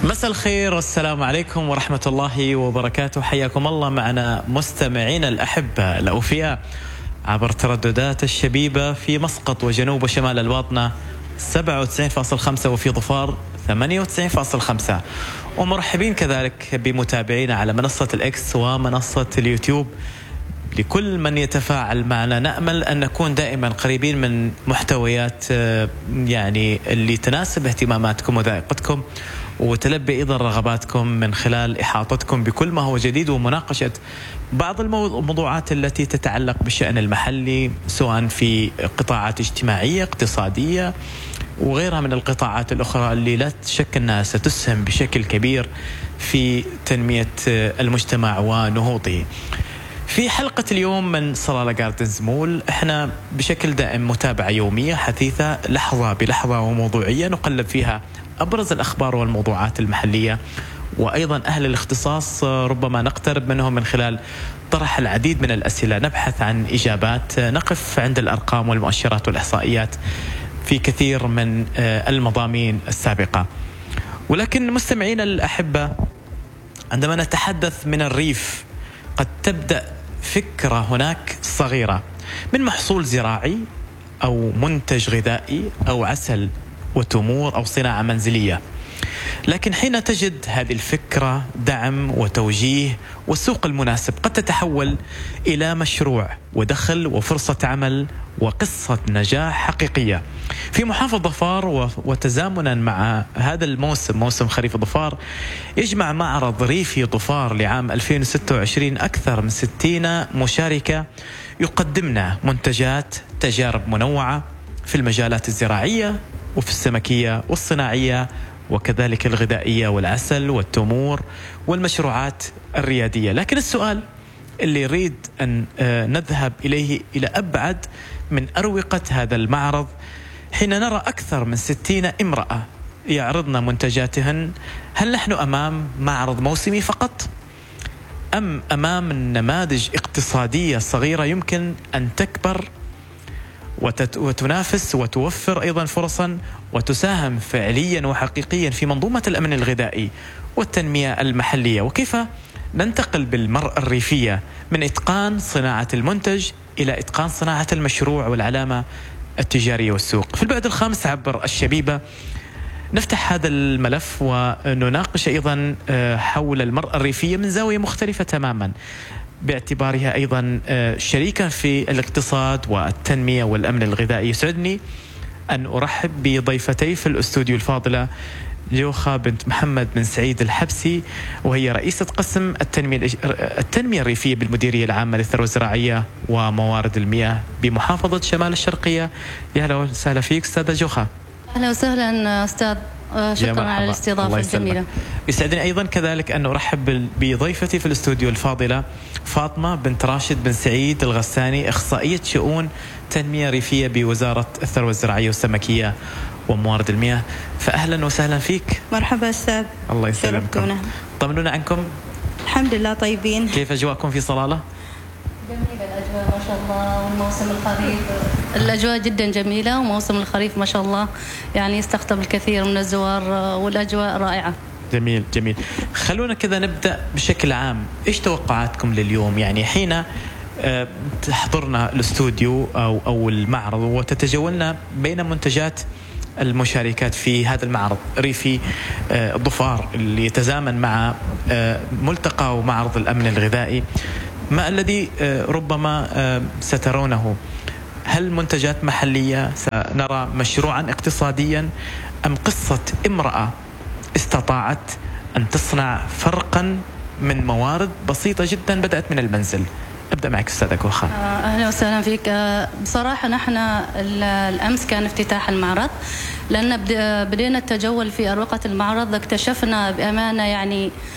مساء الخير والسلام عليكم ورحمة الله وبركاته. حياكم الله معنا مستمعين الأحبة الأوفياء عبر ترددات الشبيبة في مسقط وجنوب وشمال الباطنة 97.5 وفي ظفار 98.5، ومرحبين كذلك بمتابعينا على منصة الإكس ومنصة اليوتيوب. لكل من يتفاعل معنا نأمل أن نكون دائما قريبين من محتويات يعني اللي تناسب اهتماماتكم وذائقتكم، وتلبي أيضا رغباتكم من خلال إحاطتكم بكل ما هو جديد ومناقشة بعض الموضوعات التي تتعلق بالشأن المحلي، سواء في قطاعات اجتماعية اقتصادية وغيرها من القطاعات الأخرى اللي لا شك أنها ستسهم بشكل كبير في تنمية المجتمع ونهوضه. في حلقة اليوم من صلالة جاردنز مول احنا بشكل دائم متابعة يومية حثيثة لحظة بلحظة وموضوعية نقلب فيها أبرز الأخبار والموضوعات المحلية، وأيضا أهل الاختصاص ربما نقترب منهم من خلال طرح العديد من الأسئلة، نبحث عن إجابات، نقف عند الأرقام والمؤشرات والإحصائيات في كثير من المضامين السابقة. ولكن مستمعين الأحبة، عندما نتحدث من الريف قد تبدأ فكرة هناك صغيرة من محصول زراعي أو منتج غذائي أو عسل وتمور أو صناعة منزلية، لكن حين تجد هذه الفكرة دعم وتوجيه والسوق المناسب قد تتحول إلى مشروع ودخل وفرصة عمل وقصة نجاح حقيقية. في محافظة ظفار وتزامنا مع هذا الموسم، موسم خريف ظفار، يجمع معرض ريفي ظفار لعام 2026 أكثر من 60 مشاركة يقدمنا منتجات تجارب منوعة في المجالات الزراعية وفي السمكية والصناعية وكذلك الغذائية والعسل والتمور والمشروعات الريادية. لكن السؤال اللي يريد أن نذهب إليه إلى أبعد من أروقة هذا المعرض، حين نرى أكثر من 60 امرأة يعرضن منتجاتهن، هل نحن أمام معرض موسمي فقط؟ أم أمام نماذج اقتصادية صغيرة يمكن أن تكبر وتنافس وتوفر أيضا فرصا وتساهم فعليا وحقيقيا في منظومة الأمن الغذائي والتنمية المحلية؟ وكيف ننتقل بالمرأة الريفية من إتقان صناعة المنتج إلى إتقان صناعة المشروع والعلامة التجارية والسوق؟ في البعد الخامس عبر الشبيبة نفتح هذا الملف ونناقش أيضا حول المرأة الريفية من زاوية مختلفة تماما، باعتبارها أيضا شريكا في الاقتصاد والتنمية والأمن الغذائي. يسعدني أن أرحب بضيفتي في الأستوديو الفاضلة جوخة بنت محمد بن سعيد الحبسي، وهي رئيسة قسم التنمية الريفية بالمديرية العامة للثروة الزراعية وموارد المياه بمحافظة شمال الشرقية. يا أهلا وسهلا فيك أستاذة جوخة. أهلا وسهلا أستاذ، شكرا على الاستضافة الجميلة. يسعدني أيضا كذلك أن أرحب بضيفتي في الاستوديو الفاضلة فاطمة بنت راشد بن سعيد الغساني، إخصائية شؤون تنمية ريفية بوزارة الثروة الزراعية والسمكية وموارد المياه. فأهلا وسهلا فيك. مرحبا أستاذ. الله يسلمكم. طمنونا عنكم. الحمد لله طيبين. كيف أجواءكم في صلالة؟ جميلة الأجواء ما شاء الله، والموسم الخريف الأجواء جدا جميلة، وموسم الخريف ما شاء الله يعني يستقطب الكثير من الزوار والأجواء رائعة. جميل جميل. خلونا كذا نبدأ بشكل عام، إيش توقعاتكم لليوم؟ يعني حين تحضرنا الاستوديو أو المعرض وتتجولنا بين منتجات المشاركات في هذا المعرض ريفي ظفار اللي يتزامن مع ملتقى ومعرض الأمن الغذائي، ما الذي ربما سترونه؟ هل منتجات محلية؟ سنرى مشروعا اقتصاديا؟ أم قصة امرأة استطاعت أن تصنع فرقا من موارد بسيطة جدا بدأت من المنزل؟ أبدأ معك أستاذة جوخة. أهلا وسهلا فيك. بصراحة نحن الأمس كان افتتاح المعرض، لأن بدينا التجول في أروقة المعرض، اكتشفنا بأمانة يعني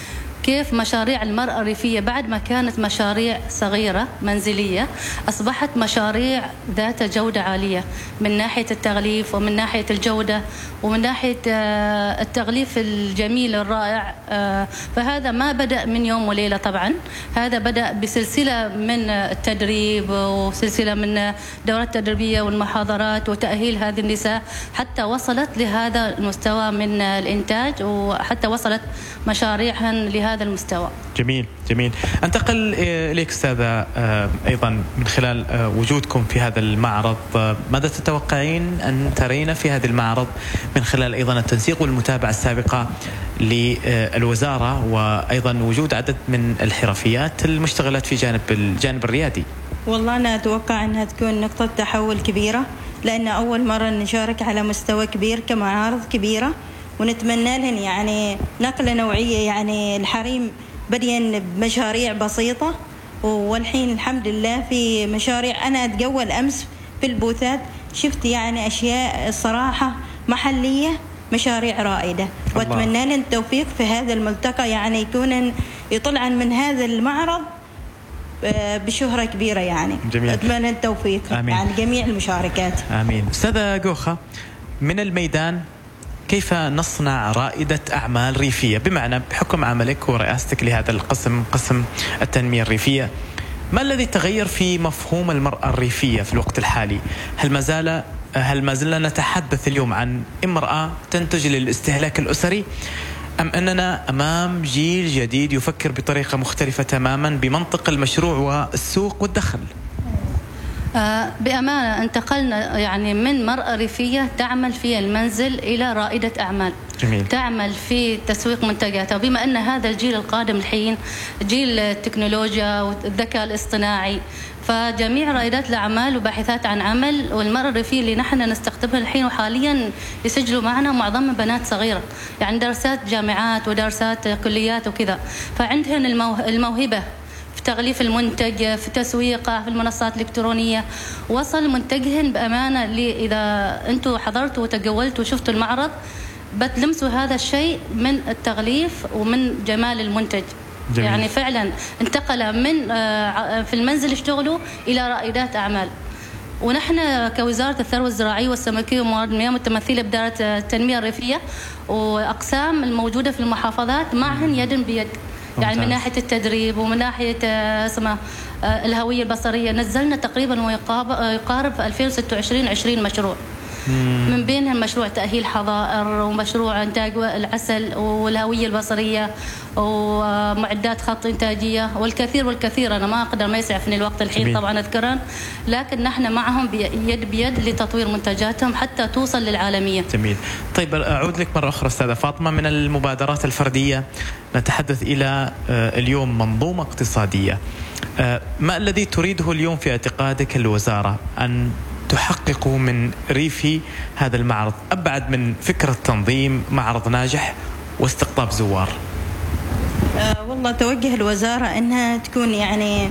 كيف مشاريع المرأة الريفية بعد ما كانت مشاريع صغيرة منزلية أصبحت مشاريع ذات جودة عالية من ناحية التغليف ومن ناحية الجودة ومن ناحية التغليف الجميل الرائع. فهذا ما بدأ من يوم وليلة، طبعا هذا بدأ بسلسلة من التدريب وسلسلة من دورات تدريبية والمحاضرات وتأهيل هذه النساء حتى وصلت لهذا المستوى من الإنتاج وحتى وصلت مشاريعها لهذا المستوى. جميل جميل. انتقل إليك أستاذة، أيضا من خلال وجودكم في هذا المعرض ماذا تتوقعين أن ترين في هذا المعرض من خلال أيضا التنسيق والمتابعة السابقة للوزارة وأيضا وجود عدد من الحرفيات المشتغلات في الجانب الريادي؟ والله أنا أتوقع أنها تكون نقطة تحول كبيرة، لأن أول مرة نشارك على مستوى كبير كمعارض كبيرة، ونتمنى لهم يعني نقلة نوعية. يعني الحريم بدين بمشاريع بسيطة، والحين الحمد لله في مشاريع. أنا أتجول أمس في البوثات شفت يعني أشياء الصراحة محلية، مشاريع رائدة، وأتمنى لهم التوفيق في هذا الملتقى، يعني يكون يطلع من هذا المعرض بشهرة كبيرة يعني. جميل. أتمنى التوفيق. آمين. يعني جميع المشاركات. آمين. أستاذة جوخة، من الميدان كيف نصنع رائدة أعمال ريفية؟ بمعنى بحكم عملك ورئاستك لهذا القسم، قسم التنمية الريفية، ما الذي تغير في مفهوم المرأة الريفية في الوقت الحالي؟ هل ما زلنا نتحدث اليوم عن امرأة تنتج للاستهلاك الأسري، أم أننا أمام جيل جديد يفكر بطريقة مختلفة تماما بمنطق المشروع والسوق والدخل؟ بأمانة انتقلنا يعني من مرأة ريفية تعمل في المنزل إلى رائدة أعمال. جميل. تعمل في تسويق منتجاتها، وبما أن هذا الجيل القادم الحين جيل التكنولوجيا والذكاء الاصطناعي، فجميع رائدات الأعمال وباحثات عن عمل والمرأة الريفية اللي نحن نستقطبها الحين وحاليا يسجلوا معنا معظمها بنات صغيرة، يعني درسات جامعات ودرسات كليات وكذا، فعندهن الموهبة في تغليف المنتج، في تسويقه، في المنصات الإلكترونية. وصل منتجهن بأمانة إذا أنتم حضرتوا وتجولتوا وشفتوا المعرض بتلمسوا هذا الشيء من التغليف ومن جمال المنتج. جميل. يعني فعلا انتقل من في المنزل يشتغلوا إلى رائدات أعمال. ونحن كوزارة الثروة الزراعية والسمكية وموارد المياه متمثلة بدائرة التنمية الريفية وأقسام الموجودة في المحافظات معهن يد بيد. يعني من ناحية التدريب ومن ناحية الهوية البصرية نزلنا تقريبا ويقارب في 2026 20 مشروع، من بينهم مشروع تأهيل حظائر ومشروع إنتاج العسل والهوية البصرية ومعدات خط إنتاجية والكثير والكثير. أنا ما أقدر، ما يسعفني الوقت الحين. جميل. طبعا أذكران، لكن نحن معهم يد بيد لتطوير منتجاتهم حتى توصل للعالمية. جميل. طيب أعود لك مرة أخرى أستاذة فاطمة، من المبادرات الفردية نتحدث إلى اليوم منظومة اقتصادية. ما الذي تريده اليوم في اعتقادك الوزارة أن تحققوا من ريفي هذا المعرض، أبعد من فكرة تنظيم معرض ناجح واستقطاب زوار؟ والله توجه الوزارة أنها تكون يعني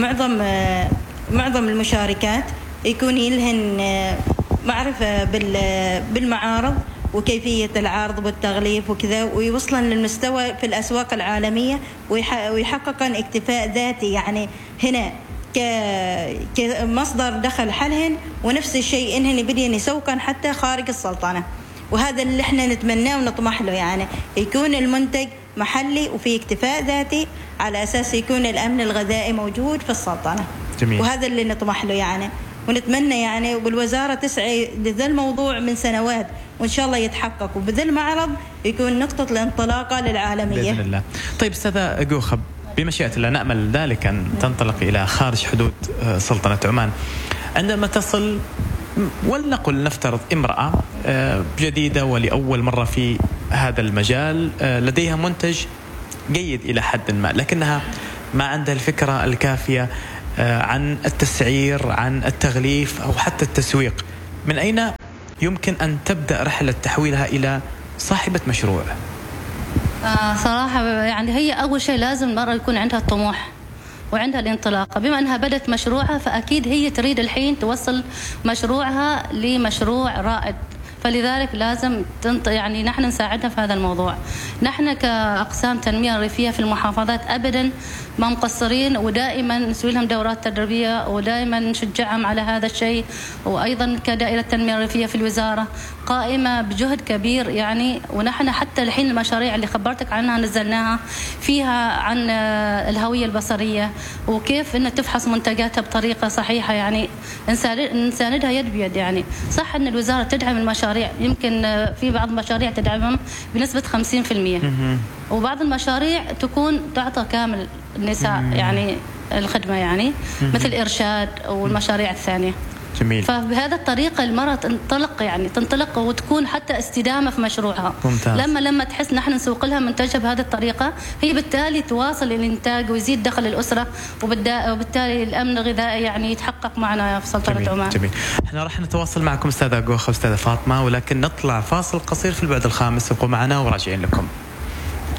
معظم المشاركات يكون لهن معرفة بالمعارض وكيفية العرض والتغليف وكذا، ويوصلن للمستوى في الأسواق العالمية ويحققن اكتفاء ذاتي يعني هنا كمصدر دخل حلهن، ونفس الشيء إنهن بدين يسوقن حتى خارج السلطنة. وهذا اللي احنا نتمناه ونطمح له، يعني يكون المنتج محلي وفي اكتفاء ذاتي على أساس يكون الأمن الغذائي موجود في السلطنة. جميل. وهذا اللي نطمح له يعني، ونتمنى يعني والوزارة تسعى لذا الموضوع من سنوات، وإن شاء الله يتحقق وبذا المعرض يكون نقطة الانطلاقة للعالمية بإذن الله. طيب أستاذة جوخة، بمشيئة الله نأمل ذلك أن تنطلق إلى خارج حدود سلطنة عمان. عندما تصل ولنقل نفترض امرأة جديدة ولأول مرة في هذا المجال، لديها منتج جيد إلى حد ما، لكنها ما عندها الفكرة الكافية عن التسعير، عن التغليف أو حتى التسويق، من أين يمكن أن تبدأ رحلة تحويلها إلى صاحبة مشروع؟ صراحة يعني هي أول شيء لازم المرأة يكون عندها الطموح وعندها الانطلاقة. بما أنها بدأت مشروعها فأكيد هي تريد الحين توصل مشروعها لمشروع رائد، فلذلك لازم يعني نحن نساعدها في هذا الموضوع. نحن كأقسام تنمية ريفية في المحافظات أبدا ما مقصرين، ودائما نسوي لهم دورات تدريبية ودائما نشجعهم على هذا الشيء. وأيضا كدائرة التنمية الريفية في الوزارة قائمة بجهد كبير يعني. ونحن حتى الحين المشاريع اللي خبرتك عنها نزلناها فيها عن الهوية البصرية وكيف أن تفحص منتجاتها بطريقة صحيحة يعني، نساندها يد بيد يعني. صح أن الوزارة تدعم المشاريع، يمكن في بعض المشاريع تدعمهم بنسبة 50%، وبعض المشاريع تكون تعطى كامل النساء يعني الخدمة يعني، مثل إرشاد والمشاريع الثانية. جميل. فبهذا الطريقة المرأة تنطلق وتكون حتى استدامة في مشروعها. ممتاز. لما تحس نحن نسوق لها منتجها بهذه الطريقة، هي بالتالي تواصل الإنتاج ويزيد دخل الأسرة، وبالتالي الأمن الغذائي يعني يتحقق معنا في سلطنة عمان. جميل. احنا راح نتواصل معكم أستاذة أغوخة وأستاذة فاطمة، ولكن نطلع فاصل قصير في البعد الخامس. ابقوا معنا وراجعين لكم.